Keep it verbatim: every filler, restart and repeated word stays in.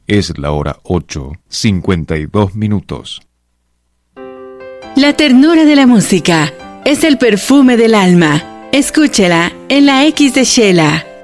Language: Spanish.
Es la hora ocho, cincuenta y dos minutos. La ternura de la música es el perfume del alma. Escúchela en la X de Shela.